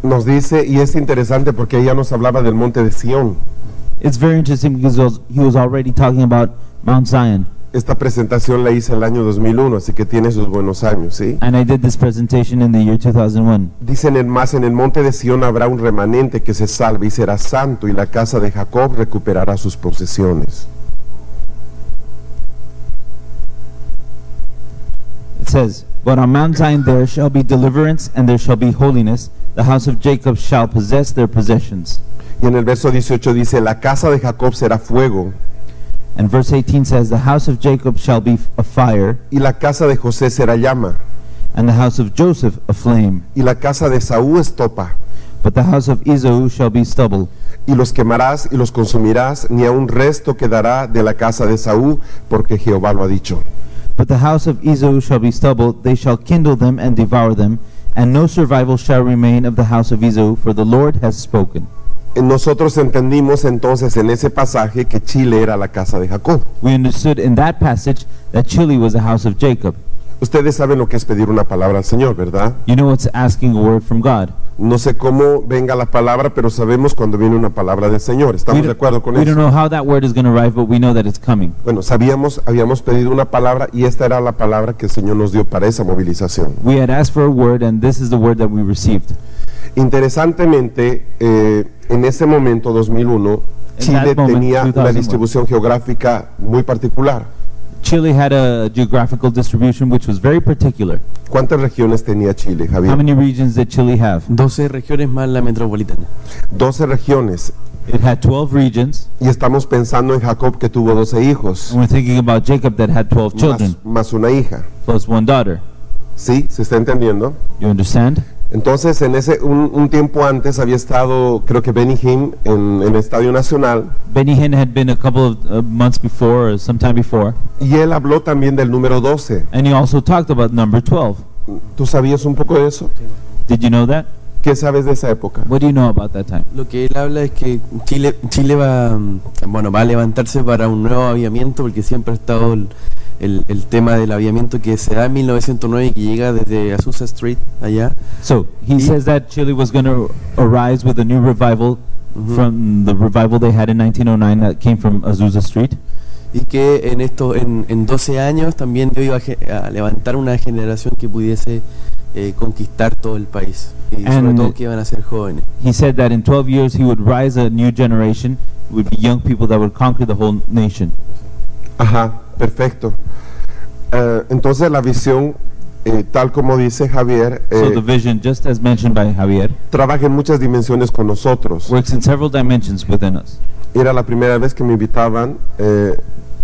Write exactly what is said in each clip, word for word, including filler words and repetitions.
nos dice, y es interesante porque ella nos hablaba del monte de Sión. It's very interesting because he was, he was already talking about Mount Zion. Esta presentación la hice el año dos mil uno, así que tiene sus buenos años, ¿sí? And I did this presentation in the year two thousand one. Dicen en más, en el monte de Sión habrá un remanente que se salve y será santo, y la casa de Jacob recuperará sus posesiones. It says, but on Mount Zion there shall be deliverance, and there shall be holiness. The house of Jacob shall possess their possessions. Y en el verso dieciocho dice, la casa de Jacob será fuego, And verse eighteen says, the house of Jacob shall be a fire, y la casa de José será llama, and the house of Joseph a flame. y la casa de Saúl estopa, But the house of Esau shall be stubble. y los quemarás y los consumirás, ni aun resto quedará de la casa de Saúl, porque Jehová lo ha dicho. But the house of Esau shall be stubble, they shall kindle them and devour them, and no survival shall remain of the house of Esau, for the Lord has spoken. Nosotros entendimos entonces en ese pasaje que Chile era la casa de Jacob. We understood in that passage that Chile was the house of Jacob. Ustedes saben lo que es pedir una palabra al Señor, ¿verdad? You know it's asking a word from God. No sé cómo venga la palabra, pero sabemos cuando viene una palabra del Señor. ¿Estamos We de acuerdo con we don't eso? know how that word is going to arrive, but we know that it's coming. Bueno, sabíamos, habíamos pedido una palabra y esta era la palabra que el Señor nos dio para esa movilización. We had asked for a word, and this is the word that we received. Interesantemente, eh, en ese momento, dos mil uno, In Chile that moment, tenía two thousand one. una distribución geográfica muy particular. Chile had a geographical distribution which was very particular. ¿Cuántas regiones tenía Chile, How Javier? many regions did Chile have? doce regiones más la metropolitana. doce regiones. It had twelve regions, Y estamos pensando en Jacob, que tuvo doce hijos, and we're thinking about Jacob that had twelve children, más, más una hija. plus one daughter. ¿Sí? ¿Se está entendiendo? You understand? Entonces, en ese un, un tiempo antes había estado, creo que Benny Hinn en, en el Estadio Nacional, Benny Hinn had been a couple of uh, months before, or sometime before, y él habló también del número doce. and he also talked about number twelve. ¿Tú sabías un poco de eso? Did you know that? ¿Qué sabes de esa época? What do you know about that time? Lo que él habla es que Chile Chile va mm, bueno va a levantarse para un nuevo aviamiento, porque siempre ha estado el, el, el tema del aviamiento que se da en mil novecientos nueve y que llega desde Azusa Street allá. So he Y- says that Chile was going to arise with a new revival Ujú. from the revival they had in nineteen oh nine that came from Azusa Street, Y que en esto en, en doce años también Dios iba a, ge- a levantar una generación que pudiese eh, conquistar todo el país, y sobre And- todo que iban a ser jóvenes. he said that in twelve years he would rise a new generation. It would be young people that would conquer the whole nation. Ajá, perfecto. Eh, entonces la visión, eh, tal como dice Javier, So the eh, vision, just as mentioned by Javier, trabaja en muchas dimensiones con nosotros. works in several dimensions within us. Era la primera vez que me invitaban eh,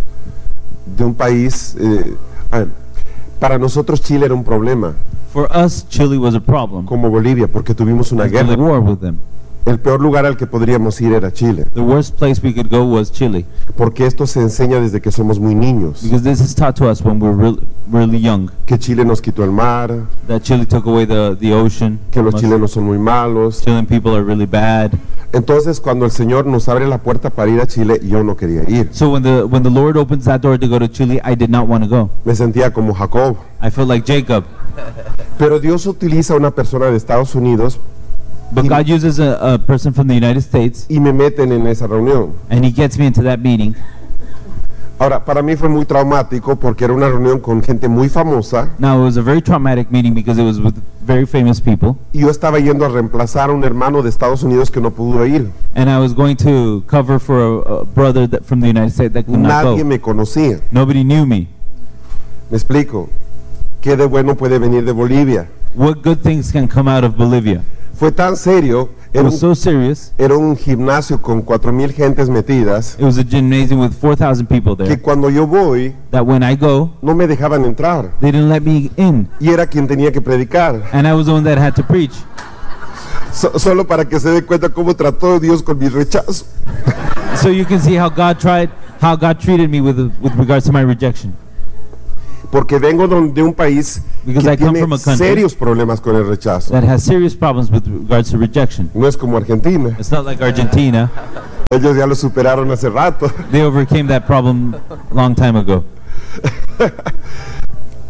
de un país. eh, a ver, para nosotros Chile era un problema, For us, Chile was a problem. como Bolivia, porque tuvimos una Because of the guerra. war with them. El peor lugar al que podríamos ir era Chile, The worst place we could go was Chile, porque esto se enseña desde que somos muy niños, because this is taught to us when we're real, really young. que Chile nos quitó el mar, That Chile took away the, the ocean. que los Most chilenos son muy malos. Chilean people are really bad. Entonces, cuando el Señor nos abre la puerta para ir a Chile, yo no quería ir. So when the when the Lord opens that door to go to Chile, I did not want to go. Me sentía como Jacob. I felt like Jacob. Pero Dios utiliza a una persona de Estados Unidos But Y- God uses a, a person from the United States, y me meten en esa reunión. and He gets me into that meeting. Ahora, para mí fue muy traumático porque era una reunión con gente muy famosa Now, it was a very traumatic meeting because it was with very famous people, y yo estaba yendo a reemplazar a un hermano de Estados Unidos que no pudo ir. and I was going to cover for a, a brother that, from the United States that could not Nadie go. me conocía. Nobody knew me. Me explico. ¿Qué de bueno puede venir de Bolivia? What good things can come out of Bolivia? Fue tan serio. It Era was un, so serious. era un gimnasio con cuatro mil gentes metidas It was a gymnasium with four thousand people que there. cuando yo voy That when I go, no me dejaban entrar they didn't let me in, y era quien tenía que predicar. and I was the one that had to preach. So- solo para que se dé cuenta cómo trató Dios con mi rechazo. So you can see how God tried, how God treated me with with regards to my rejection. Porque vengo don- de un país Because que I come tiene from a country serios problemas con el rechazo. That has serious problems with regards to rejection. No es como Argentina. It's not like Argentina. Ellos ya lo superaron hace rato. They overcame that problem a long time ago.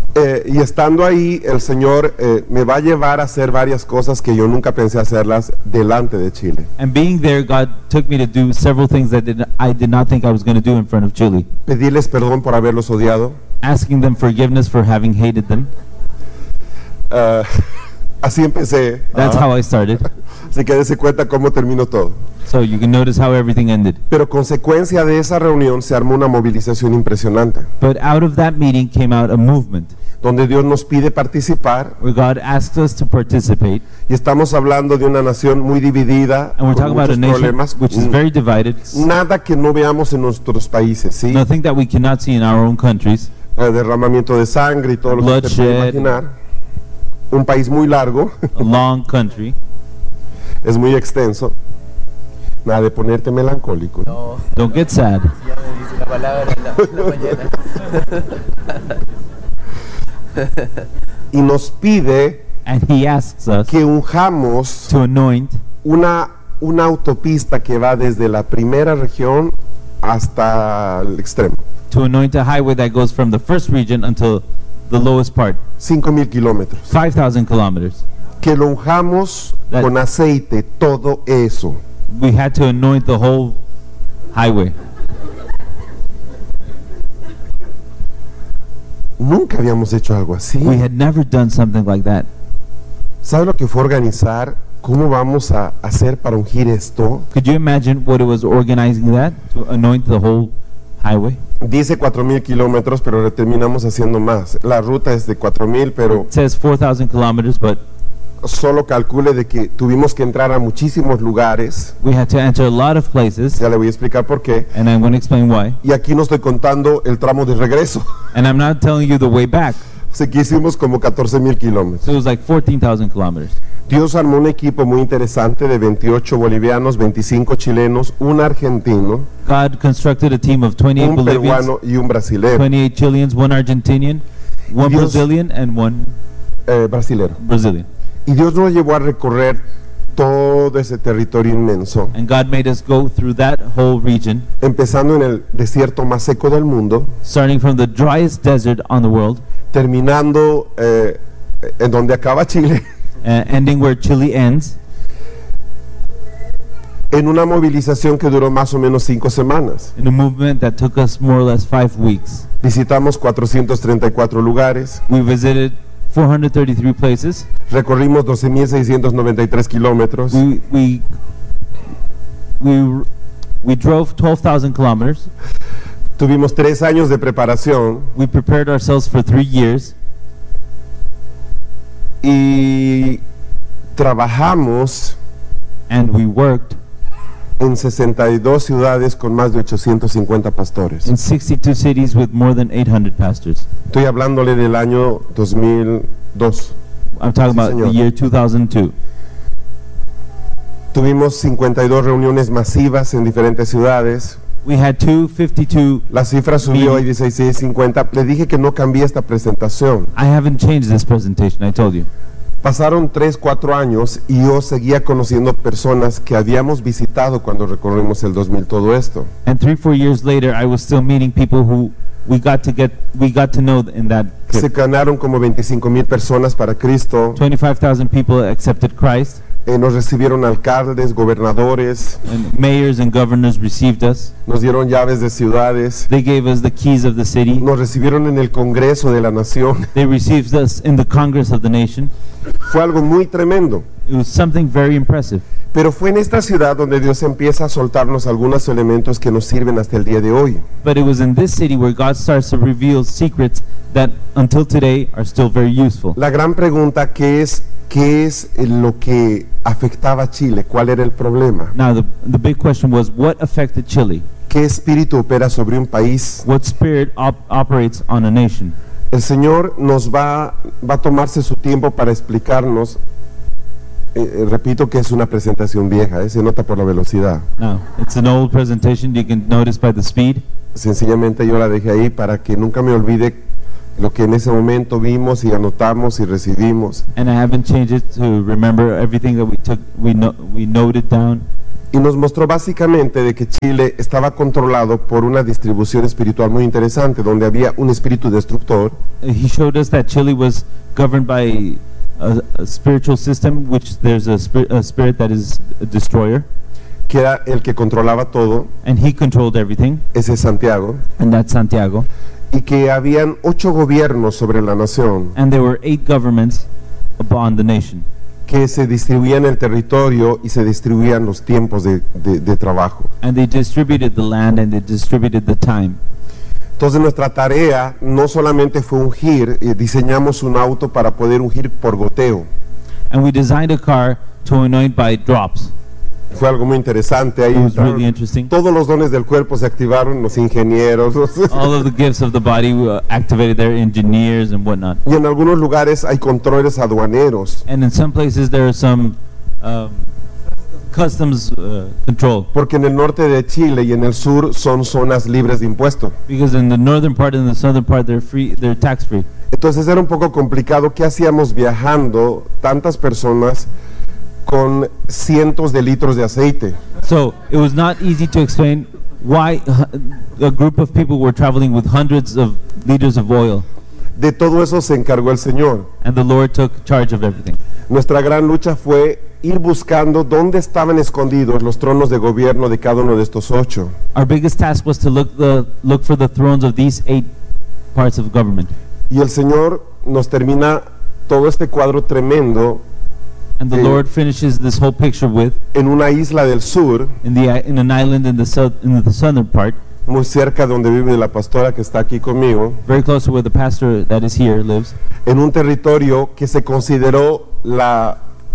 Eh, y estando ahí, el Señor eh, me va a llevar a hacer varias cosas que yo nunca pensé hacerlas delante de Chile. And being there, God took me to do several things that did, I did not think I was going to do in front of Chile. Pedirles perdón por haberlos odiado. Asking them forgiveness for having hated them. Uh, así empecé. That's Ah, how I started. Así que dése cuenta cómo terminó todo. So you can notice how everything ended. Pero consecuencia de esa reunión se armó una movilización impresionante, But out of that meeting came out a movement donde Dios nos pide participar, where God asked us to participate. y estamos hablando de una nación muy dividida, And we're con talking about a muchos nation problemas. which is Mm, very divided. Nada que no veamos en nuestros países, ¿sí? Nothing that we cannot see in our own countries. Eh, derramamiento de sangre y todo lo que usted puede Bloodshed. imaginar. Un país muy largo, A long country. es muy extenso. Nada de ponerte melancólico. No, Don't get sad. ya me dice la palabra en la, en la mañana. Y nos pide And he asks us que unjamos to anoint una, una autopista que va desde la primera región hasta el extremo. to anoint a highway that goes from the first region until the lowest part, Cinco mil kilómetros. five thousand kilometers. Que lo unjamos That- con aceite, todo eso. We had to anoint the whole highway. Nunca habíamos hecho algo así. We had never done something like that. ¿Sabe lo que fue organizar? ¿Cómo vamos a hacer para ungir esto? Could you imagine what it was organizing that to anoint the whole highway? Dice cuatro mil kilómetros, pero le terminamos haciendo más. La ruta es de cuatro mil, pero It says four thousand kilometers, but solo calcule de que tuvimos que entrar a muchísimos lugares. we had to enter a lot of places, Ya le voy a explicar por qué. and I'm going to explain why. Y aquí no estoy contando el tramo de regreso. And I'm not telling you the way back. Así que hicimos como catorce mil kilómetros. So it was like fourteen thousand kilometers. Dios armó un equipo muy interesante de veintiocho bolivianos, veinticinco chilenos, un argentino, God constructed a team of twenty-eight un Bolivians, peruano y un brasilero. twenty-eight Chileans, one Argentinian, one Dios- Brazilian, and one Eh, brasilero. Brazilian. Y Dios nos llevó a recorrer todo ese territorio inmenso, And God made us go through that whole region, empezando en el desierto más seco del mundo, starting from the driest desert on the world, terminando eh, en donde acaba Chile, uh, ending where Chile ends, en una movilización que duró más o menos cinco semanas. in a movement that took us more or less five weeks. Visitamos cuatrocientos treinta y cuatro lugares, We visited four hundred thirty-three places. recorrimos doce mil seiscientos noventa y tres kilómetros, We we we we drove twelve thousand kilometers. tuvimos tres años de preparación We prepared ourselves for three years, y trabajamos and we worked en sesenta y dos ciudades con más de ochocientos cincuenta pastores. in sixty-two cities with more than eight hundred pastors. Estoy hablándole del año dos mil dos. I'm talking Sí, about señor. the year two thousand two. Tuvimos cincuenta y dos reuniones masivas en diferentes ciudades. We had two fifty-two. La cifra subió a Mil. dieciséis cincuenta. Le dije que no cambié esta presentación. I haven't changed this presentation, I told you. Pasaron tres, cuatro años y yo seguía conociendo personas que habíamos visitado cuando recorrimos el dos mil todo esto. And three, four years later, I was still meeting people who we got to get, we got to know in that Se trip. ganaron como veinticinco mil personas para Cristo. twenty-five thousand people accepted Christ, Eh, nos recibieron alcaldes, gobernadores, and mayors and governors received us. nos dieron llaves de ciudades, They gave us the keys of the city. nos recibieron en el Congreso de la Nación. They received us in the Congress of the nation. Fue algo muy tremendo. It was something very impressive. Pero fue en esta ciudad donde Dios empieza a soltarnos algunos elementos que nos sirven hasta el día de hoy. But it was in this city where God starts to reveal secrets that until today are still very useful. La gran pregunta, ¿qué es, qué es eh, lo que afectaba a Chile? ¿Cuál era el problema? Now, the, the big question was, what affected Chile? ¿Qué espíritu opera sobre un país? What spirit op operates on a nation? El Señor nos va, va a tomarse su tiempo para explicarnos. Eh, eh, repito que es una presentación vieja, eh, se nota por la velocidad. Now, it's an old presentation. You can notice by the speed. Sencillamente yo la dejé ahí para que nunca me olvide lo que en ese momento vimos y anotamos y recibimos. And I haven't changed it to remember everything that we took, we no we noted down Y nos mostró básicamente de que Chile estaba controlado por una distribución espiritual muy interesante, donde había un espíritu destructor, He showed us that Chile was governed by a, a spiritual system, which there's a, spir- a spirit that is a destroyer, que era el que controlaba todo, and he controlled everything, ese es Santiago, and that's Santiago. y que habían ocho gobiernos sobre la nación And there were eight governments upon the nation, que se distribuían el territorio y se distribuían los tiempos de, de- de trabajo. and they distributed the land and they distributed the time. Entonces nuestra tarea no solamente fue ungir, eh, diseñamos un auto para poder ungir por goteo. And we designed a car to anoint by drops. Fue algo muy interesante. Ahí It was entraron really interesting. todos los dones del cuerpo se activaron, los ingenieros. los- All of the gifts of the body were activated there, engineers and whatnot. y en algunos lugares hay controles aduaneros, And in some places there are some um, customs uh, control, porque en el norte de Chile y en el sur son zonas libres de impuesto. because in the northern part and the southern part they're free, they're tax free. Entonces era un poco complicado. ¿Qué hacíamos viajando tantas personas con cientos de litros de aceite? So it was not easy to explain why uh, a group of people were traveling with hundreds of liters of oil, De todo eso se encargó el Señor. and the Lord took charge of everything. Nuestra gran lucha fue ir buscando dónde estaban escondidos los tronos de gobierno de cada uno de estos ocho. Our biggest task was to look the look for the thrones of these eight parts of government. Y el Señor nos termina todo este cuadro tremendo And the Sí. Lord finishes this whole picture with en una isla del sur, in the i- in an island in the south in the southern part, muy cerca de donde vive la pastora que está aquí conmigo, very close to where the pastor that is here lives, en un territorio que se consideró la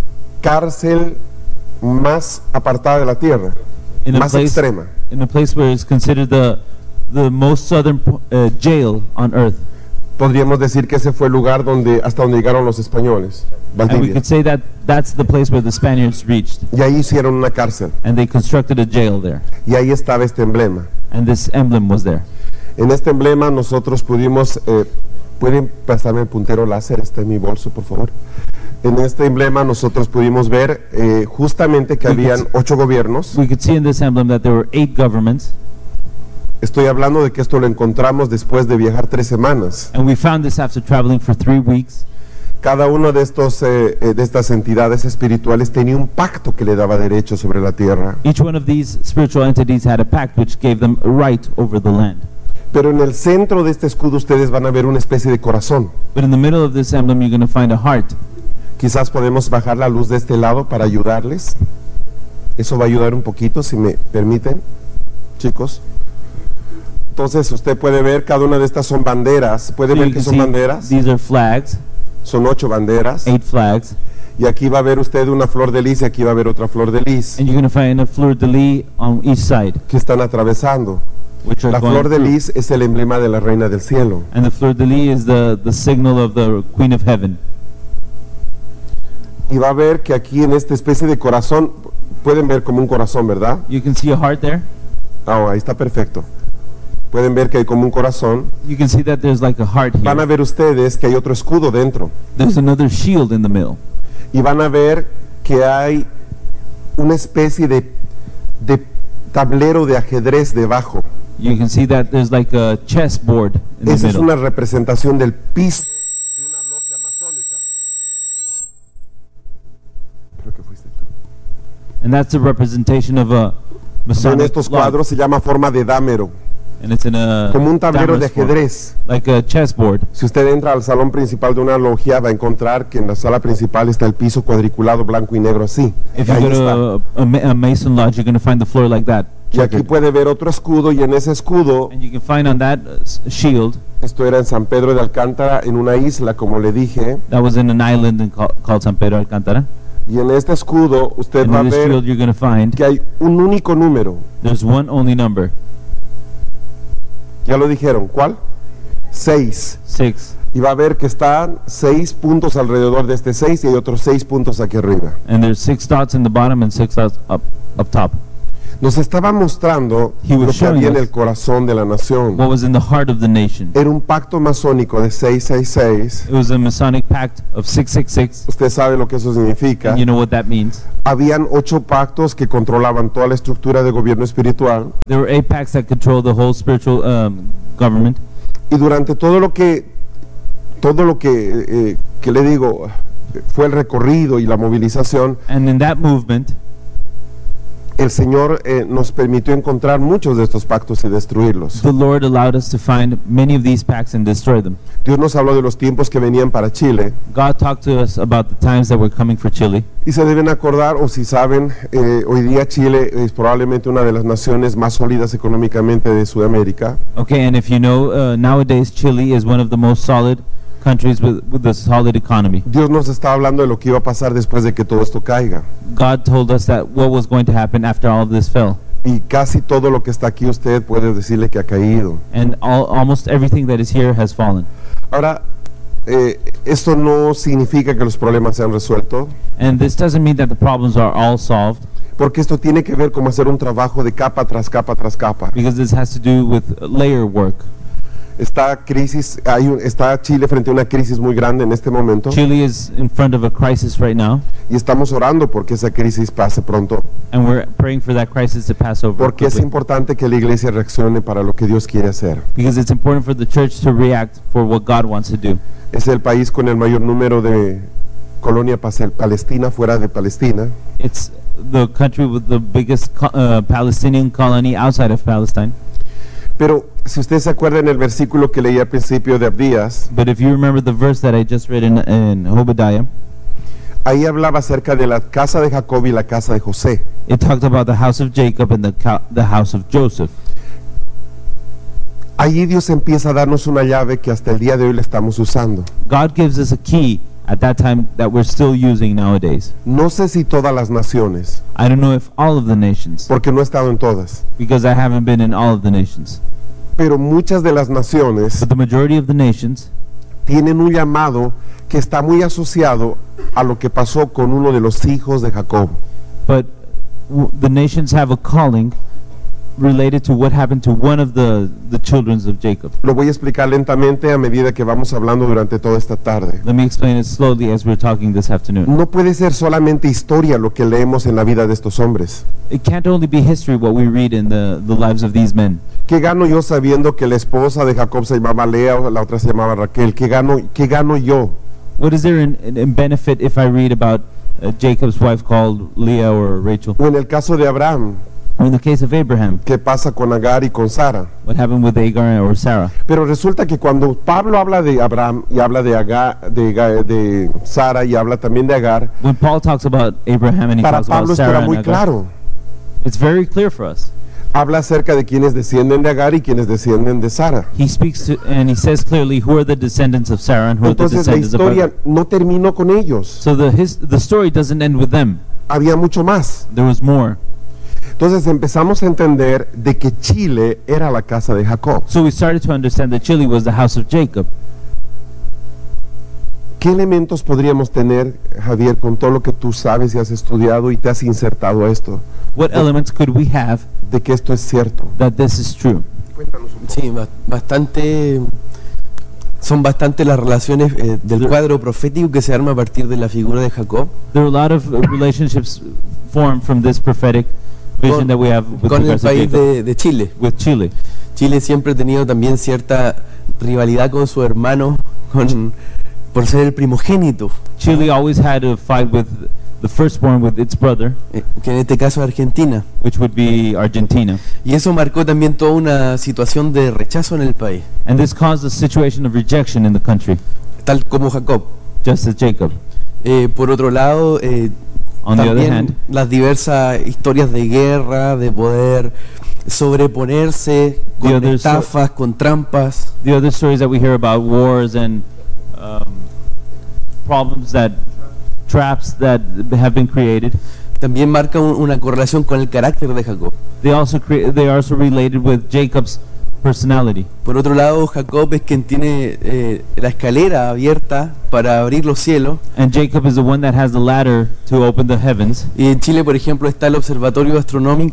cárcel más apartada de la tierra, in a más place extrema. in a place where it's considered the the most southern po- uh, jail on earth. Podríamos decir que ese fue el lugar donde hasta donde llegaron los españoles, And we Valdivia. could say that that's the place where the Spaniards reached, Y ahí hicieron una cárcel. and they constructed a jail there, Y ahí estaba este emblema. and this emblem was there. En este emblema nosotros pudimos, eh, pueden pasarme el puntero láser, está en mi bolso, por favor. En este emblema nosotros pudimos ver eh, justamente que We could habían s- ocho gobiernos. We could see in this emblem that there were eight governments, Estoy hablando de que esto lo encontramos después de viajar tres semanas. and we found this after traveling for three weeks. Cada una de, estos, eh, eh, de estas entidades espirituales tenía un pacto que le daba derecho sobre la tierra. Each one of these spiritual entities had a pact which gave them a right over the land. Pero en el centro de este escudo ustedes van a ver una especie de corazón. But in the middle of this emblem, you're going to find a heart. Quizás podemos bajar la luz de este lado para ayudarles. Eso va a ayudar un poquito, si me permiten, chicos. Entonces usted puede ver, cada una de estas son banderas. ¿Puede So ver you que can son see banderas? these are flags, Son ocho banderas. eight flags, Y aquí va a ver usted una flor de lis y aquí va a ver otra flor de lis and you're going to find a fleur de lis on each side, que están atravesando. which are La going flor de through. lis es el emblema de la reina del cielo. And the fleur de lis is the, the signal of the Queen of Heaven. Y va a ver que aquí en esta especie de corazón, pueden ver como un corazón, ¿verdad? You can see a heart there. Ah, ahí está perfecto. Pueden ver que hay como un corazón. You can see that there's like a heart Van a here. ver ustedes que hay otro escudo dentro. There's another shield in the middle. Y van a ver que hay una especie de, de tablero de ajedrez debajo. You can see that there's like a chessboard in the Esa es middle. una representación del piso de una logia masónica. Creo que fuiste tú. And that's a representation of a En Masonic estos lodge. cuadros se llama forma de dámero, And it's in a como un tablero de Damask board, ajedrez. like a chessboard. Si usted entra al salón principal de una logia, va a encontrar que en la sala principal está el piso cuadriculado blanco y negro así. If you Ahí go está. to a, a, Ma- a Mason lodge, you're going to find the floor like that. Y aquí checkered. puede ver otro escudo, y en ese escudo, And you can find on that uh, s- shield, esto era en San Pedro de Alcántara, en una isla, como le dije, that was in an island in, call, called San Pedro Alcántara. y en este escudo usted And va a in this ver shield, you're going to find que hay un único número. there's one only number, Ya lo dijeron, ¿cuál? Seis. six. Y va a ver que están seis puntos alrededor de este seis y hay otros seis puntos aquí arriba. And there's six dots in the bottom and six dots up, up top. Nos estaba mostrando He was lo que showing había en us el corazón de la nación. what was in the heart of the nation. Era un pacto masónico de seiscientos sesenta y seis. It was a Masonic pact of six six six, Usted sabe lo que eso significa. and you know what that means. Habían ocho pactos que controlaban toda la estructura de gobierno espiritual. There were eight pacts that control the whole spiritual um, government. Y durante todo lo que, todo lo que, eh, que le digo, fue el recorrido y la movilización, And in that movement, el Señor eh, nos permitió encontrar muchos de estos pactos y destruirlos. the Lord allowed us to find many of these pacts and destroy them. Dios nos habló de los tiempos que venían para Chile. God talked to us about the times that were coming for Chile. Y se deben acordar, o si saben, eh, hoy día Chile es probablemente una de las naciones más sólidas económicamente de Sudamérica. Okay, and if you know, uh, nowadays Chile is one of the most solid countries with, with a solid economy. Dios nos está hablando de lo que iba a pasar después de que todo esto caiga. God told us that what was going to happen after all of this fell. Y casi todo lo que está aquí usted puede decirle que ha caído. And all, almost everything that is here has fallen. Ahora, eh, esto no significa que los problemas se han resuelto, And this doesn't mean that the problems are all solved, porque esto tiene que ver con hacer un trabajo de capa tras capa tras capa. because this has to do with layer work. Está crisis, hay un- está Chile frente a una crisis muy grande en este momento, Chile is in front of a crisis right now, y estamos orando porque esa crisis pase pronto, and we're praying for that crisis to pass over porque es quickly, importante que la iglesia reaccione para lo que Dios quiere hacer. because it's important for the church to react for what God wants to do. Es el país con el mayor número de colonia pas- palestina fuera de Palestina, It's the country with the biggest co- uh, Palestinian colony outside of Palestine. pero si usted se acuerda en el versículo que leí al principio de Abdías, But if you remember the verse that I just read in, in Obadiah, ahí hablaba acerca de la casa de Jacob y la casa de José. it talked about the house of Jacob and the, co- the house of Joseph. Allí Dios empieza a darnos una llave que hasta el día de hoy la estamos usando. God gives us a key at that time that we're still using nowadays. No sé si todas las naciones, I don't know if all of the nations, porque no he estado en todas, because I haven't been in all of the nations, pero muchas de las naciones but the majority of the nations tienen un llamado que está muy asociado a lo que pasó con uno de los hijos de Jacob. but w- the nations have a calling related to what happened to one of the the children of Jacob. Lo voy a explicar lentamente a medida que vamos hablando durante toda esta tarde. Let me explain it slowly as we're talking this afternoon. No puede ser solamente historia lo que leemos en la vida de estos hombres. It can't only be history what we read in the the lives of these men. ¿Qué gano yo sabiendo que la esposa de Jacob se llamaba Lea o la otra se llamaba Raquel? ¿Qué gano, qué gano yo? What is there in, in, in benefit if I read about uh, Jacob's wife called Leah or Rachel? O en el caso de Abraham, Or in the case of Abraham, ¿qué pasa con Agar y con Sara? what happened with Agar or Sarah? Pero resulta que cuando Pablo habla de Abraham y habla de Agar, de, Ga- de Sara y habla también de Agar, When Paul talks about Abraham and he para talks Pablo about esto Sarah era and muy Agar, claro. it's very clear for us. Habla acerca de quienes descienden de Agar y quienes descienden de Sara. He speaks to and he says clearly who are the descendants of Sarah and who are the Entonces la descendants of historia Agar. no terminó con ellos. So the his, the story doesn't end with them. Había mucho más. There was more. Entonces empezamos a entender de que Chile era la casa de Jacob. So we started to understand that Chile was the house of Jacob. ¿Qué elementos podríamos tener, Javier, con todo lo que tú sabes y has estudiado y te has insertado a esto, What elements could we have de que esto es cierto? that this is true? Sí, ba- bastante. Son bastante las relaciones eh, del cuadro profético que se arma a partir de la figura de Jacob There are a lot of uh, relationships formed from this prophetic vision Con- that we have with con el regards to país Jacob, de, de Chile. with Chile. Chile siempre ha tenido también cierta rivalidad con su hermano con, por ser el primogénito, Chile always had a fight with the firstborn with its brother, eh, que en este caso es Argentina. which would be Argentina. Y eso marcó también toda una situación de rechazo en el país, And this caused a situation of rejection in the country, tal como Jacob. just as Jacob. Eh, por otro lado, eh, On the other también hand, las diversas historias de guerra, de poder sobreponerse The con other so- estafas, con trampas. the other stories that we hear about wars and um, problems that traps that have been created, También marca un- una correlación con el carácter de Jacob. they also crea- they are also related with Jacob's personality. Por otro lado, Jacob es quien tiene eh, la escalera abierta para abrir los cielos. And Jacob is the one that has the ladder to open the heavens. Y en Chile, por ejemplo, está el observatorio astronómico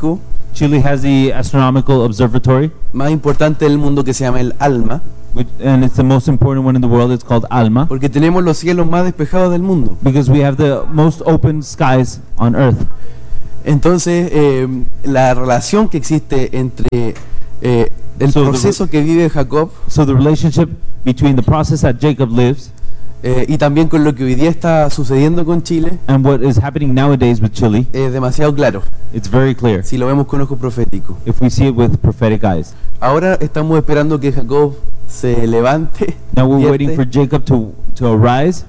Chile has the astronomical observatory, más importante del mundo, que se llama el ALMA, which, and it's the most important one in the world. It's called ALMA, porque tenemos los cielos más despejados del mundo. because we have the most open skies on Earth. Entonces, eh, la relación que existe entre eh, el So the- proceso que vive Jacob So the relationship between the process that Jacob lives eh, y también con lo que hoy día está sucediendo con Chile and what is happening nowadays with Chile, es demasiado claro, it's very clear si lo vemos con ojos proféticos. if we see it with prophetic eyes. Ahora estamos esperando que Jacob se levante Now we're despierte, waiting for Jacob to, to arise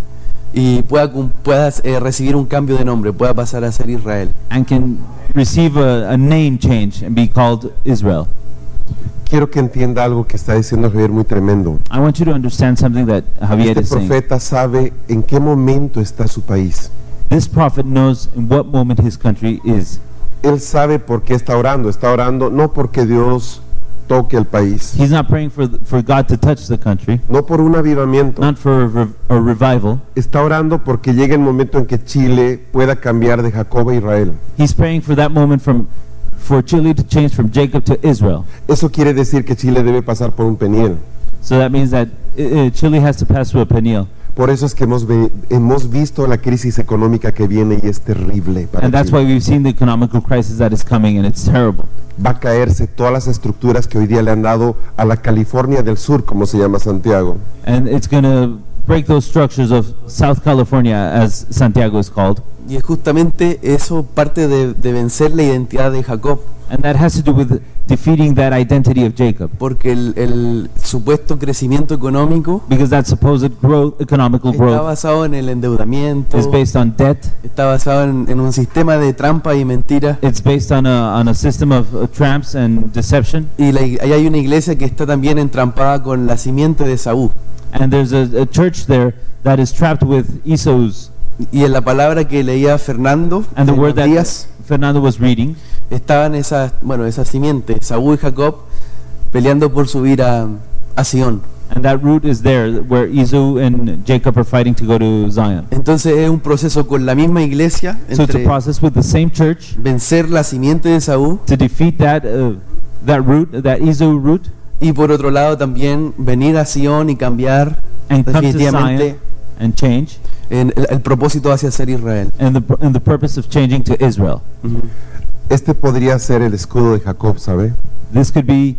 y pueda, cum- pueda eh, recibir un cambio de nombre, pueda pasar a ser Israel. and can receive a, a name change and be called Israel. Quiero que entienda algo que está diciendo Javier muy tremendo. I want you to understand something that Javier Este is saying. profeta sabe en qué momento está su país. This prophet knows in what moment his country is. Él sabe por qué está orando. Está orando no porque Dios toque el país, He's not praying for, for God to touch the country, no por un avivamiento. not for a, rev- a revival. Está orando porque llegue el momento en que Chile pueda cambiar de Jacob a Israel. He's praying for that moment from for Chile to change from Jacob to Israel. Eso quiere decir que Chile debe pasar por un Peniel. So that means that uh, uh, Chile has to pass through a Peniel. Por eso es que hemos, ve- hemos visto la crisis económica que viene y es terrible para And that's Chile. why we've seen the economical crisis that is coming, and it's terrible. Va a caerse todas las estructuras que hoy día le han dado a la California del Sur, como se llama Santiago. And it's going to break those structures of South California, as Santiago is called. Y es justamente eso parte de, de vencer la identidad de Jacob, And that has to do with defeating that identity of Jacob. porque el, el supuesto crecimiento económico Because that supposed growth, economical está growth, basado en el endeudamiento, is based on debt. está basado en, en un sistema de trampa y mentira. It's based on a, on a system of uh, tramps and deception. Y la ig- ahí hay una iglesia que está también entrampada con la simiente de Saúl. And there's a, a church there that is trapped with Esau's. Y en la palabra que leía Fernando, And the en word that Díaz, Fernando was reading, estaban esas, bueno, esa simiente, Saúl y Jacob, peleando por subir a, a Sion. and that root is there where Esau and Jacob are fighting to go to Zion. Entonces es un proceso con la misma iglesia So it's a entre process with the same church vencer la simiente de Saúl to defeat that uh, that root, that Esau root, y por otro lado también venir a Sion y cambiar and come to definitivamente Zion and change, en el, el propósito hacia ser Israel. and the and the purpose of changing to Israel. Ujú. Este podría ser el escudo de Jacob, ¿sabe? This could be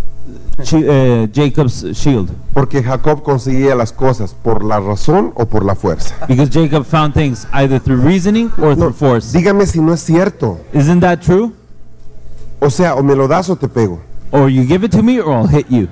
chi- uh, Jacob's shield, Porque Jacob conseguía las cosas por la razón o por la fuerza. because Jacob found things either through reasoning or No, through force. dígame si no es cierto. Isn't that true? O sea, o me lo das o te pego. Or you give it to me, or I'll hit you.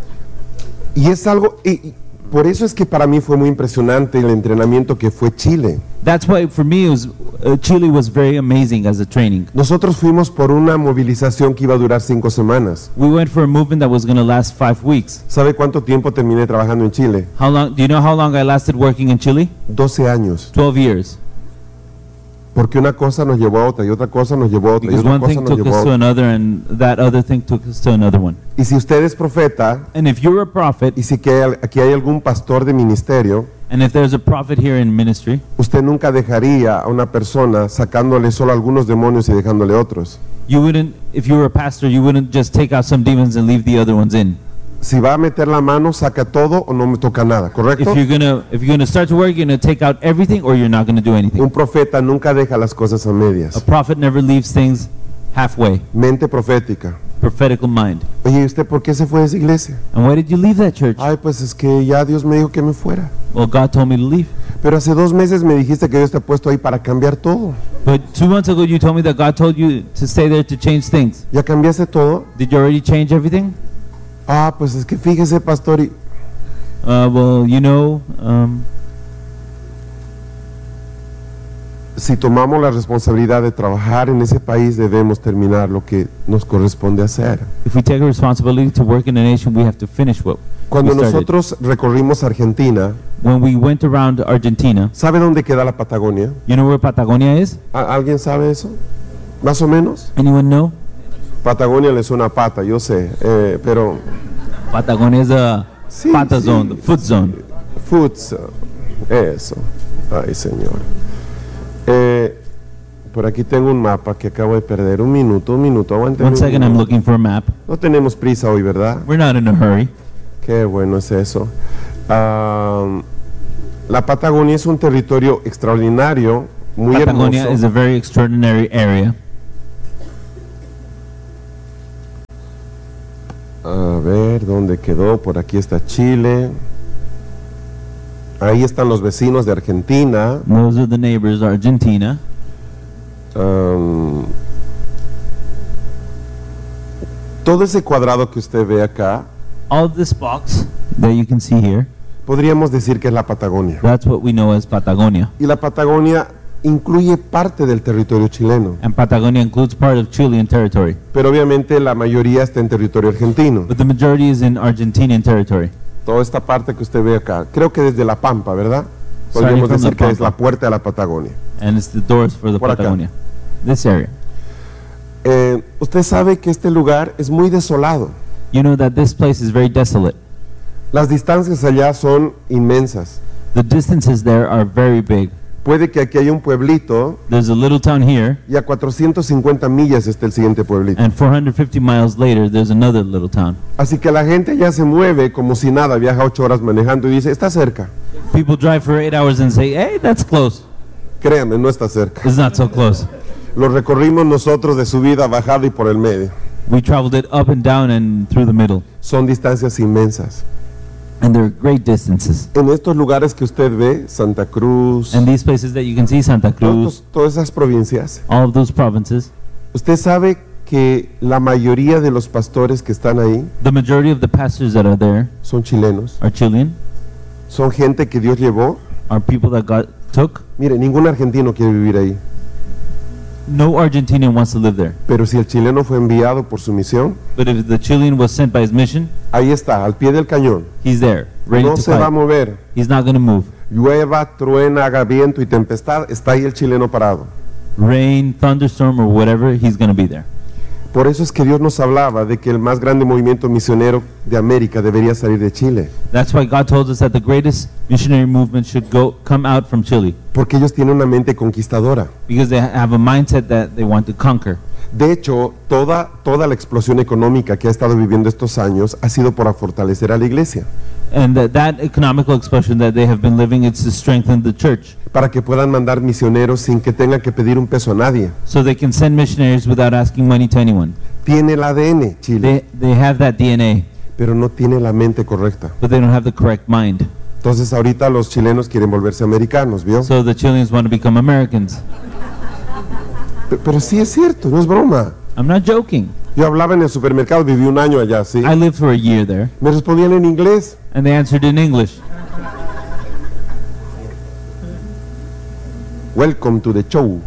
Y es algo, y, y por eso es que para mí fue muy impresionante el entrenamiento que fue Chile. That's why for me it was uh, Chile was very amazing as a training. Nosotros fuimos por una movilización que iba a durar cinco semanas. We went for a movement that was going to last five weeks. ¿Sabe cuánto tiempo terminé trabajando en Chile? How long? Do you know how long I lasted working in Chile? doce años. Twelve years. Porque una cosa nos llevó a otra y otra cosa nos llevó a otra y Because otra one cosa thing nos took llevó a us to otra. another, and that other thing took us to another one. Y si usted es profeta And if you're a prophet, y si que hay- aquí hay algún pastor de ministerio, and if there's a prophet here in ministry, usted nunca dejaría a una persona sacándole solo algunos demonios y dejándole otros. you wouldn't. If you were a pastor, you wouldn't just take out some demons and leave the other ones in. Si va a meter la mano, saca todo o no me toca nada, ¿correcto? If you're gonna, if you're gonna start to work, you're gonna take out everything, or you're not gonna do anything. Un profeta nunca deja las cosas a A medias. prophet never leaves things halfway. Mente profética. Prophetical mind. Oye, ¿y usted por qué se fue de esa iglesia? And why did you leave that church? Ay, pues es que ya Dios me dijo que me fuera. Well, God told me to leave. Pero hace dos meses me dijiste que Dios te ha puesto ahí para cambiar todo. But two months ago, you told me that God told you to stay there to change things. ¿Ya cambiaste todo? Did you already change everything? Ah, pues es que fíjese, pastor, y Uh, well, you know, um, si tomamos la responsabilidad de trabajar en ese país, debemos terminar lo que nos corresponde hacer. if we take a responsibility to work in a nation, we have to finish what Cuando we started. nosotros recorrimos Argentina, When we went around Argentina, ¿sabe dónde queda la Patagonia? you know where Patagonia is? ¿A- ¿Alguien sabe eso? ¿Más o menos? Anyone know? Patagonia le suena a pata, yo sé, eh, pero Patagonia is the Sí, pata sí. zone, the foot zone. Foods, eso. Ay, Señor. Eh, Por aquí tengo un mapa que acabo de perder. Un minuto, un minuto, aguánteme. One second, I'm looking for a map. No tenemos prisa hoy, ¿verdad? We're not in a hurry. Qué bueno es eso. Ah, la Patagonia es un territorio extraordinario, muy Patagonia hermoso. is a very extraordinary area. A ver, ¿dónde quedó? Por aquí está Chile. Ahí están los vecinos de Argentina. Those are the neighbors, Argentina. Um, todo ese cuadrado que usted ve acá, All of this box that you can see here, podríamos decir que es la Patagonia. that's what we know as Patagonia. Y la Patagonia incluye parte del territorio chileno, And Patagonia includes part of Chilean territory. pero obviamente la mayoría está en territorio argentino. But the majority is in Argentinian territory. Toda esta parte que usted ve acá, creo que desde La Pampa, ¿verdad? Starting Podríamos from decir La que es Pampa. la puerta de la Patagonia. And it's the doors for the Por acá. Patagonia. This area. Eh, usted sabe que este lugar es muy desolado. You know that this place is very desolate. Las distancias allá son inmensas. The distances there are very big. Puede que aquí haya un pueblito There's a little town here, y a cuatrocientas cincuenta millas está el siguiente pueblito. and four hundred fifty miles later, there's another little town. Así que la gente ya se mueve como si nada, viaja ocho horas manejando y dice, está cerca. People drive for eight hours and say, hey, that's close. Créame, no está cerca. It's not so close. Lo recorrimos nosotros de subida, bajada y por el medio. We traveled it up and down and through the middle. Son distancias inmensas. And they're great distances. En estos lugares que usted ve, Santa Cruz, And these places that you can see, Santa Cruz, todos- todas esas provincias, all of those provinces, usted sabe que la mayoría de los pastores que están ahí the majority of the pastors that are there son chilenos, are Chilean, son gente que Dios llevó. are people that God took. Mire, ningún argentino quiere vivir ahí, No Argentinian wants to live there. pero si el chileno fue enviado por su misión, But if the Chilean was sent by his mission, ahí está, al pie del cañón, he's there, ready no to se va a fight. mover. He's not going to move. Llueva, truena, haga viento y tempestad, está ahí el chileno parado. Rain, thunderstorm, or whatever, he's going to be there. Por eso es que Dios nos hablaba de que el más grande movimiento misionero de América debería salir de Chile, That's why God told us that the greatest missionary movement should go come out from Chile, porque ellos tienen una mente conquistadora. because they have a mindset that they want to conquer. De hecho, toda, toda la explosión económica que ha estado viviendo estos años ha sido para fortalecer a la iglesia, And that, that economical expression that they have been living, it's to strengthen the church, para que puedan mandar misioneros sin que tengan que pedir un peso a nadie. so they can send missionaries without asking money to anyone. Tiene el A D N Chile, They, they have that D N A, pero no tiene la mente correcta. but they don't have the correct mind. Entonces ahorita los chilenos quieren volverse americanos, ¿vio? So the Chileans want to become Americans. Pe- Pero sí es cierto, no es broma. I'm not joking. Yo hablaba en el supermercado, viví un año allá, ¿sí? I lived for a year there, Me respondían en inglés. and they answered in English. Welcome to the show.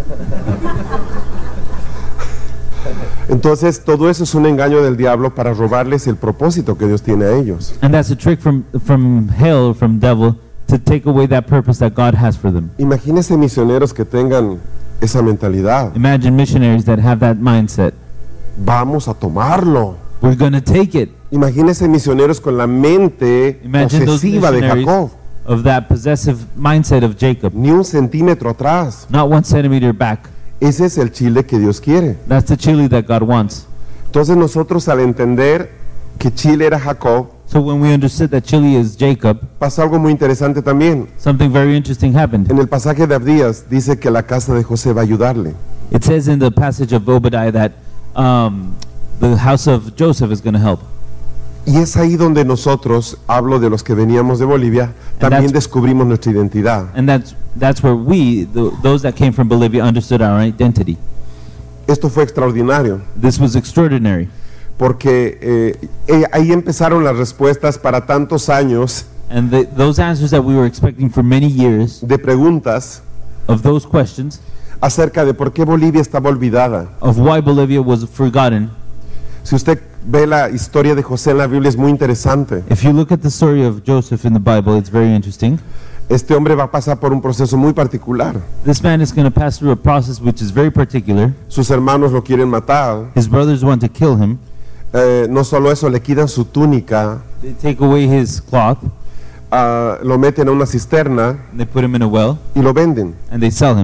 Entonces, todo eso es un engaño del diablo para robarles el propósito que Dios tiene a ellos. And that's a trick from, from hell, from devil, to take away that purpose that God has for them. Imagínense misioneros que tengan esa mentalidad. Imagine missionaries that have that mindset. Vamos a tomarlo. We're going to take it. Imagínense misioneros con la mente Imagine those posesiva de missionaries Jacob. of that possessive mindset of Jacob. Ni un centímetro atrás. Not one centimeter back. Ese es el Chile que Dios quiere. That's the Chile that God wants. Entonces nosotros al entender que Chile era Jacob, So when we understood that Chile is Jacob, pasa algo muy interesante también. something very interesting happened. En el pasaje de Abdías dice que la casa de José va a ayudarle. It says in the passage of Obadiah that um, the house of Joseph is going to help. Y es ahí donde nosotros, hablo de los que veníamos de Bolivia, también that's- descubrimos nuestra identidad. And that's that's where we, the, those that came from Bolivia, understood our identity. Esto fue extraordinario, This was extraordinary, porque eh, eh, ahí empezaron las respuestas para tantos años and the, those answers that we were expecting for many years de preguntas of those questions acerca de por qué Bolivia estaba olvidada. of why Bolivia was forgotten. Si usted ve la historia de José en la Biblia es muy interesante. If you look at the story of Joseph in the Bible, it's very interesting. Este hombre va a pasar por un proceso muy particular. This man is going to pass through a process which is very particular. Sus hermanos lo quieren matar. His brothers want to kill him. Eh, no solo eso, le quitan su túnica, They take away his cloth, ah, lo meten a una cisterna and they put him in a well, y lo venden. and they sell him.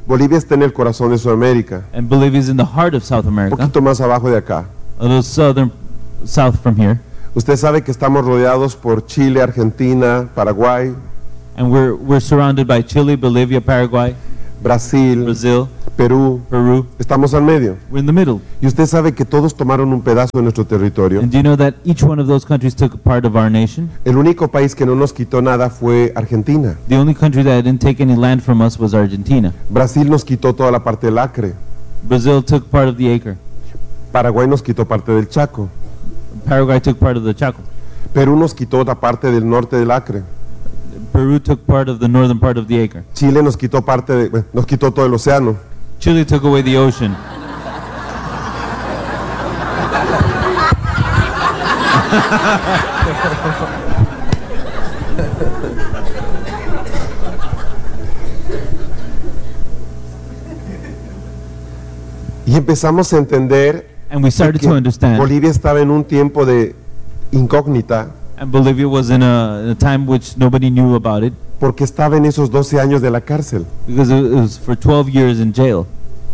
Bolivia está en el corazón de Sudamérica, and Bolivia is in the heart of South un America, poquito más abajo de acá. a little southern, south from here. Usted sabe que estamos rodeados por Chile, Argentina, Paraguay, And we're, we're surrounded by Chile, Bolivia, Paraguay, Brasil, Brazil, Perú. Peru. Estamos al medio. We're in the middle. Y usted sabe que todos tomaron un pedazo de nuestro territorio. And do you know that each one of those countries took a part of our nation? El único país que no nos quitó nada fue Argentina. The only country that didn't take any land from us was Argentina. Brasil nos quitó toda la parte del Acre. Brazil took part of the acre. Paraguay nos quitó parte del Chaco. Paraguay took part of the Chaco. Perú nos quitó la parte del norte del Acre. Peru took part of the northern part of the acre. Chile nos quitó parte de, bueno, nos quitó todo el océano. Chile took away the ocean. Y empezamos a entender And we started que to understand. Bolivia estaba en un tiempo de incógnita And Bolivia was in a, in a time which nobody knew about it porque estaba en esos doce años de la cárcel. because it it was for twelve years in jail.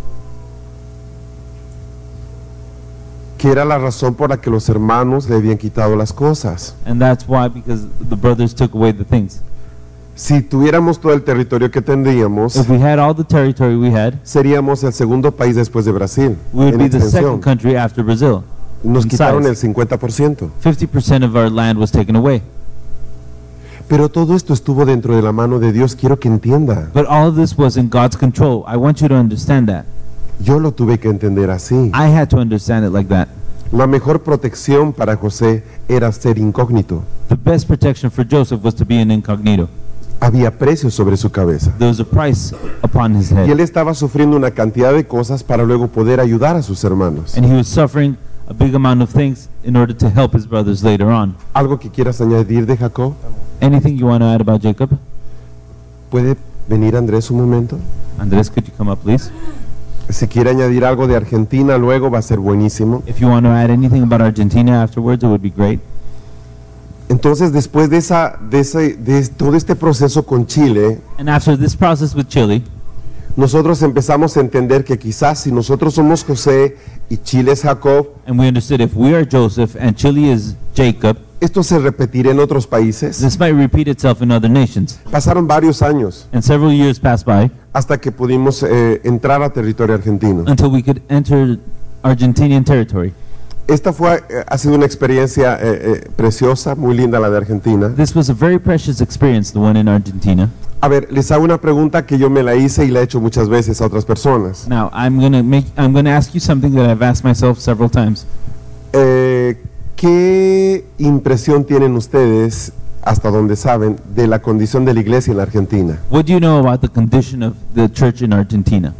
Que era la razón por la que los hermanos le habían quitado las cosas. And that's why, because the brothers took away the things. Si tuviéramos todo el territorio que tendríamos, If we had all the territory we had, seríamos el segundo país después de Brasil we would en be the extensión. second country after Brazil. Nos in quitaron size. el cincuenta por ciento. fifty percent of our land was taken away. Pero todo esto estuvo dentro de la mano de Dios, quiero que entienda. But all of this was in God's control. I want you to understand that. Yo lo tuve que entender así. I had to understand it like that. La mejor protección para José era ser incógnito. The best protection for Joseph was to be an incognito. Había precio sobre su cabeza. There was a price upon his Y él head. estaba sufriendo una cantidad de cosas para luego poder ayudar a sus hermanos. And he was suffering a big amount of things in order to help his brothers later on. ¿Algo que quieras añadir de Jacob? Anything you want to add about Jacob? ¿Puede venir Andrés un momento? Andres, could you come up, please? Si quiere añadir algo de Argentina luego va a ser buenísimo. If you want to add anything about Argentina afterwards, it would be great. Entonces después de, esa, de, ese, de todo este proceso con Chile, And after this process with Chile, nosotros empezamos a entender que quizás si nosotros somos José y Chile es Jacob, and we understood if we are Joseph and Chile is Jacob, esto se repetirá en otros países. this might repeat itself in other nations. Pasaron varios años And several years passed by hasta que pudimos eh, entrar a territorio argentino. until we could enter Argentinian territory. Esta fue, eh, ha sido una experiencia eh, eh, preciosa, muy linda la de Argentina. This was a very precious experience, the one in Argentina. A ver, les hago una pregunta que yo me la hice y la he hecho muchas veces a otras personas. Now, I'm going to make I'm going to ask you something that I've asked myself several times. Eh, ¿Qué impresión tienen ustedes, hasta donde saben, de la condición de la iglesia en la Argentina? What do you know about the condition of the church in Argentina?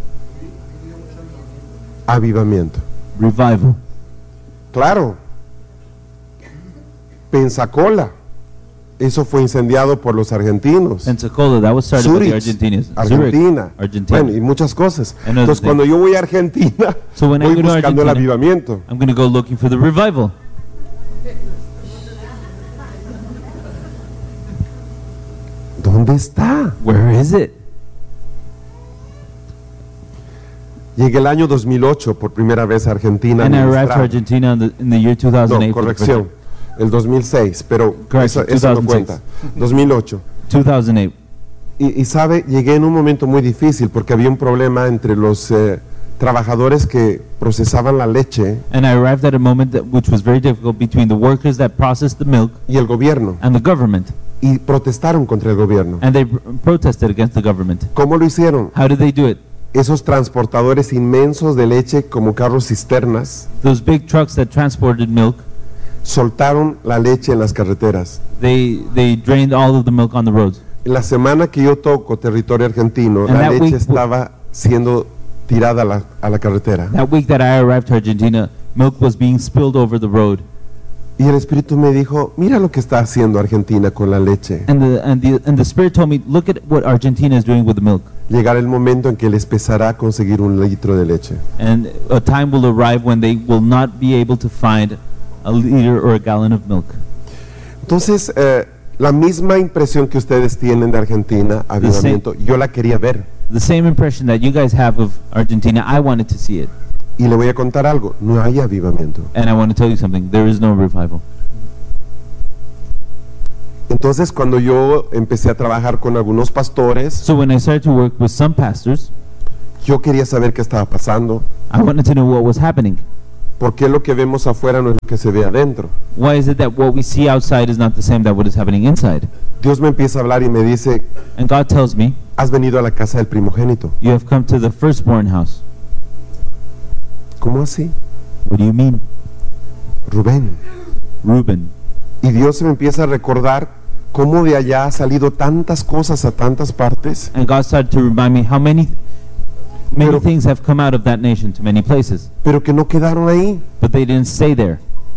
Avivamiento. Revival. Claro. Pensacola. Eso fue incendiado por los argentinos. Pensacola, that was started by the Zurich, Argentinians. Argentina. Zurich, Argentina. Bueno, y muchas cosas. And other Entonces, things. cuando yo voy a Argentina, So when I voy go to buscando el Argentina, avivamiento. I'm going to go looking for the revival. ¿Dónde está? Where is it? Llegué el año dos mil ocho por primera vez a Argentina. a And I arrived to ministrar. Argentina in the, in the year two thousand eight. No, for the first corrección. El dos mil seis, pero Correction, eso, eso no two thousand six. cuenta. dos mil ocho. time. two thousand eight. Y, y sabe, llegué en un momento muy difícil porque había un problema entre los eh, trabajadores que procesaban la leche And I arrived at a moment that, which was very difficult between the workers that processed the milk y el gobierno. and the government. Y protestaron contra el gobierno. And they pr- protested against the government. ¿Cómo lo hicieron? How did they do it? Esos transportadores inmensos de leche como carros cisternas Those big trucks that transported milk, soltaron la leche en las carreteras. they, they drained all of the milk on the roads. En la semana que yo toco territorio argentino, And la that leche week- estaba siendo tirada a la, a la carretera. That week that I arrived to Argentina, milk was being spilled over the road. Y el Espíritu me dijo, mira lo que está haciendo Argentina con la leche. And the, and, the, and the Spirit told me, look at what Argentina is doing with the milk. Llegará el momento en que les pesará conseguir un litro de leche. And a time will arrive when they will not be able to find a liter or a gallon of milk. Entonces, eh, la misma impresión que ustedes tienen de Argentina, avivamiento, yo la quería ver. The same impression that you guys have of Argentina, I wanted to see it. Y le voy a contar algo, no hay avivamiento. And I want to tell you something, there is no revival. Entonces, cuando yo empecé a trabajar con algunos pastores, So when I started to work with some pastors, yo quería saber qué estaba pasando. I wanted to know what was happening. ¿Por qué lo que vemos afuera no es lo que se ve adentro? Why is it that what we see outside is not the same that what is happening inside? Dios me empieza a hablar y me dice, And God tells me, has venido a la casa del primogénito. you have come to the firstborn house. ¿Cómo así? What do you mean? Rubén. Reuben. Y Dios se me empieza a recordar cómo de allá ha salido tantas cosas a tantas partes, And God started to remind me how many many Pero- things have come out of that nation to many places, pero que no quedaron ahí. but they didn't stay there.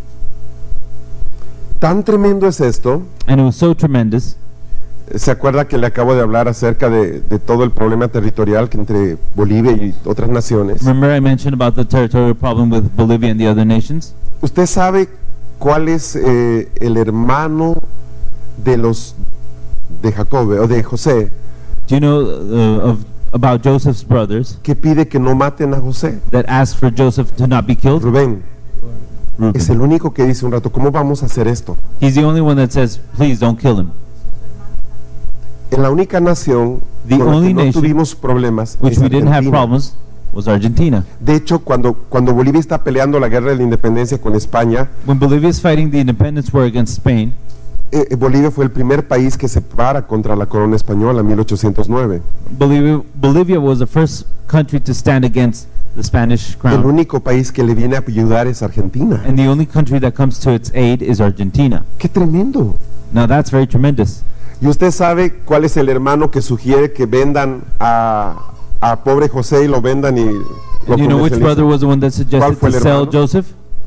Tan tremendo es esto. And it was so tremendous. ¿Se acuerda que le acabo de hablar acerca de, de todo el problema territorial que entre Bolivia y otras naciones? Remember I mentioned about the territorial problem with Bolivia and the other nations? ¿Usted sabe cuál es eh, el hermano de los de Jacob o de José Do you know uh, of about Joseph's brothers que pide que no maten a José? that asked for Joseph to not be killed? Rubén Reuben. es el único que dice un rato, ¿cómo vamos a hacer esto? He's the only one that says, please don't kill him. En la única nación The con la only que no nation tuvimos problemas Which es we didn't have Argentina. problems was Argentina. De hecho, cuando, cuando Bolivia está peleando la guerra de la independencia con España, When Bolivia is fighting the independence war against Spain, eh, eh, Bolivia fue el primer país que se para contra la corona española en mil ochocientos nueve. Bolivia, Bolivia was the first country to stand against the Spanish El crown. único país que le viene a ayudar es Argentina. And the only country that comes to its aid is Argentina. ¡Qué tremendo! Now that's very tremendous. ¿Y usted sabe cuál es el hermano que sugiere que vendan a, a pobre José y lo vendan y lo And you know which comercialicen? brother was the one that ¿Cuál suggested fue to el sell hermano? Joseph?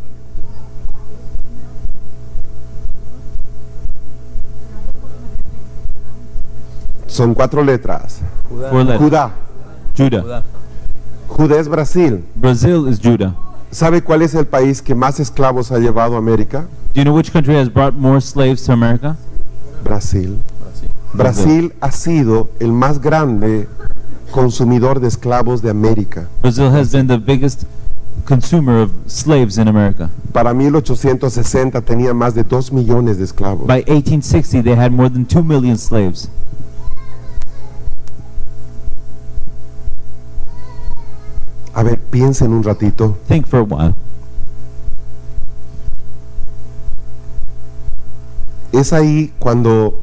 Son cuatro letras. Four letters. Judá. Judah. Judá es Brasil. Brazil is Judah. ¿Sabe cuál es el país que más esclavos ha llevado a América? Do you know which country has brought more slaves to America? Brasil. Brasil ha sido el más grande consumidor de esclavos de América. Brazil has been the biggest consumer of slaves in America. Para mil ochocientos sesenta tenía más de dos millones de esclavos. By eighteen sixty, they had more than two million slaves. A ver, piensen un ratito. Think for a while. Es ahí cuando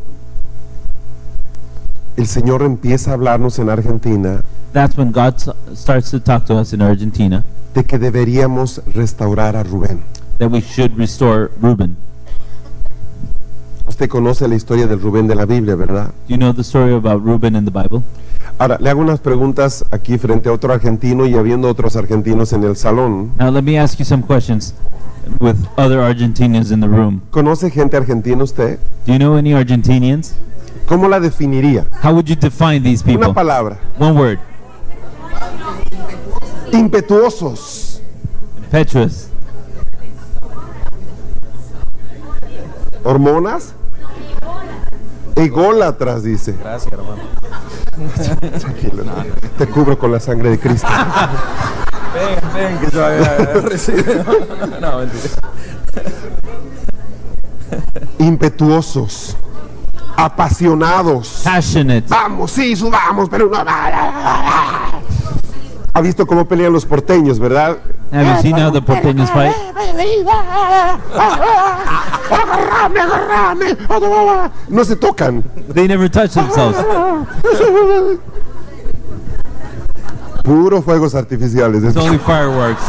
el Señor empieza a hablarnos en Argentina That's when God s- starts to talk to us in Argentina de que deberíamos restaurar a Rubén. that we should restore Reuben. Usted conoce la historia del Rubén de la Biblia, ¿verdad? Do you know the story about Reuben in the Bible? Ahora, le hago unas preguntas aquí frente a otro argentino y habiendo otros argentinos en el salón. Now let me ask you some questions with other Argentinians in the room. ¿Conoce gente argentina usted? Do you know any Argentinians? ¿Cómo la definiría? How would you define these Una people? palabra. One word. Impetuosos. Impetuous. ¿Hormonas? Ególatras, dice. Gracias, hermano. Tranquilo, te cubro con la sangre de Cristo. Ven, ven, que yo había recibido. No, mentira. Impetuosos. Apasionados. Passionate. Vamos, sí, subamos, pero no. Ha visto cómo pelean los porteños, ¿verdad? Have you seen how the porteños fight? Agarrame, agarrame. No se tocan. They never touch themselves. Puro fuegos artificiales. It's only fireworks.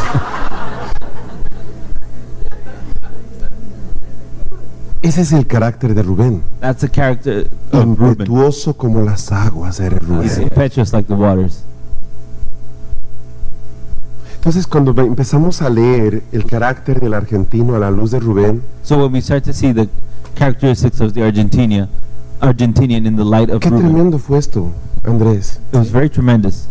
Ese es el carácter de Rubén. That's the character of Reuben. Impetuoso como las aguas era He's Rubén. impetuous like the waters. Entonces, cuando ve- empezamos a leer el carácter del argentino a la luz de Rubén, So when we start to see the characteristics of the Argentina, Argentinian in the light of qué Reuben, tremendo fue esto, Andrés. it was very tremendous.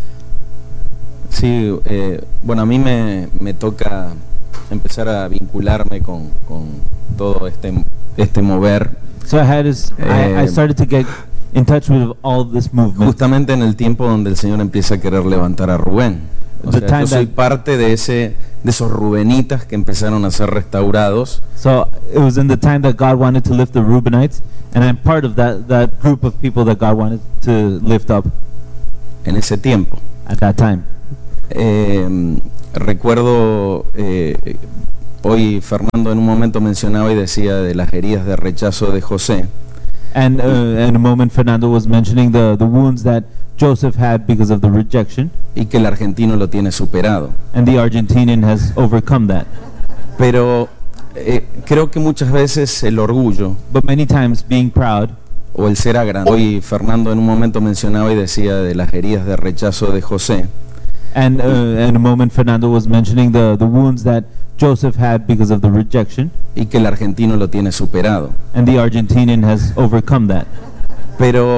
Sí, eh, bueno, a mí me, me toca empezar a vincularme con, con todo este, este mover. So I had this, I, I Eh, started to get in touch with all this movement. justamente en el tiempo donde el Señor empieza a querer levantar a Rubén. O The sea, time yo soy that- parte de ese de esos Rubenitas que empezaron a ser restaurados, So it was in the time that God wanted to lift the Reubenites, and I'm part of that, that group of people that God wanted to lift up en ese tiempo. at that time. Eh, recuerdo, eh, hoy Fernando en un momento mencionaba y decía de las heridas de rechazo de José. And uh, in a moment, Fernando was mentioning the, the wounds that Joseph had because of the rejection, Y que el argentino lo tiene superado. and the Argentinian has overcome that. Pero eh, creo que muchas veces el orgullo But many times, being proud, o el ser agrandado. Hoy Fernando en un momento mencionaba y decía de las heridas de rechazo de José. and uh, in a moment, Fernando was mentioning the, the wounds that Joseph had because of the rejection, Y que el argentino lo tiene superado. and the Argentinian has overcome that. Pero